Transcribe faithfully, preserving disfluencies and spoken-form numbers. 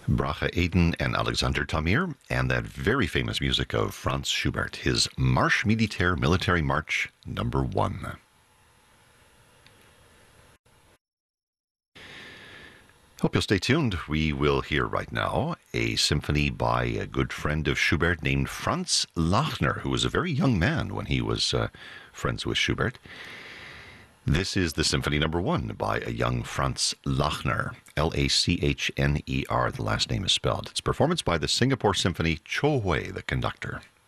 Bracha Eden and Alexander Tamir, and that very famous music of Franz Schubert, his Marche Militaire, Military March number one. Hope you'll stay tuned. We will hear right now a symphony by a good friend of Schubert named Franz Lachner, who was a very young man when he was uh, friends with Schubert. This is the Symphony Number One by a young Franz Lachner, L A C H N E R, the last name is spelled. It's performance by the Singapore Symphony, Cho Hui, the conductor.